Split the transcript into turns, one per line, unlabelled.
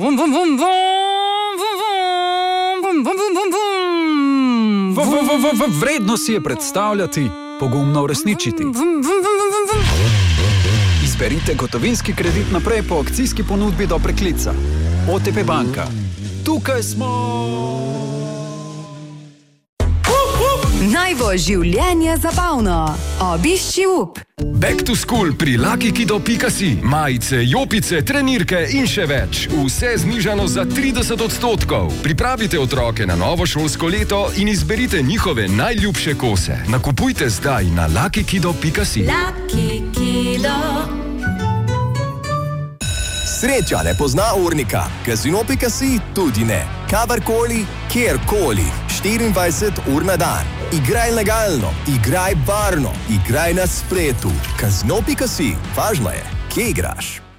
Vredno si je predstavljati, pogumno uresničiti. Izberite gotovinski kredit naprej po akcijski ponudbi do preklica. OTP banka. Tukaj smo!
Naj bo življenje zabavno. Obišči up.
Back to school pri LuckyKido.si. Majice, jopice, trenirke in še več. Vse znižano za 30%. Pripravite otroke na novo šolsko leto in izberite njihove najljubše kose. Nakupujte zdaj na LuckyKido.si.
Sreča ne pozna urnika, Casino.si tudi ne. Kadarkoli, kjerkoli, 24 ur na dan. Igraj legalno, igraj varno, igraj na spletu. Casino.si, važno je, kje igraš.